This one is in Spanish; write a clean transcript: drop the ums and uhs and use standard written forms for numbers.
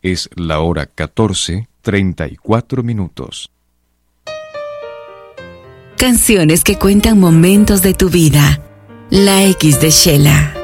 Es la hora 14:34. Canciones que cuentan momentos de tu vida. La X de Shela.